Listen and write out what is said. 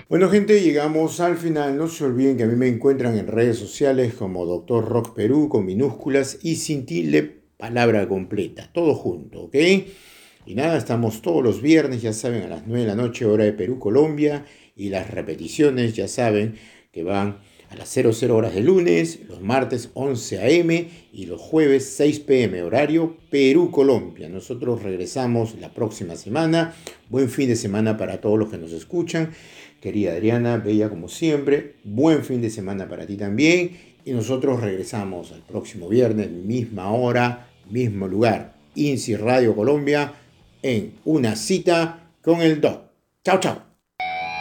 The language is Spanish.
Bueno, gente, llegamos al final. No se olviden que a mí me encuentran en redes sociales como Doctor Rock Perú con minúsculas y sin tilde, palabra completa, todo junto, ¿ok? Y nada, estamos todos los viernes, ya saben, a las 9 de la noche, hora de Perú, Colombia, y las repeticiones, ya saben, que van a las 00 horas de lunes, los martes 11 a.m. y los jueves 6 p.m. horario Perú, Colombia. Nosotros regresamos la próxima semana. Buen fin de semana para todos los que nos escuchan. Querida Adriana, bella como siempre, buen fin de semana para ti también. Y nosotros regresamos al próximo viernes, misma hora, mismo lugar. INSI Radio Colombia en una cita con el Doc. Chao, chao.